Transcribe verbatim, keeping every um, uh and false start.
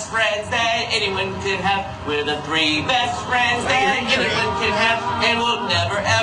best friends that anyone could have. We're the three best friends that anyone can have, and we'll never ever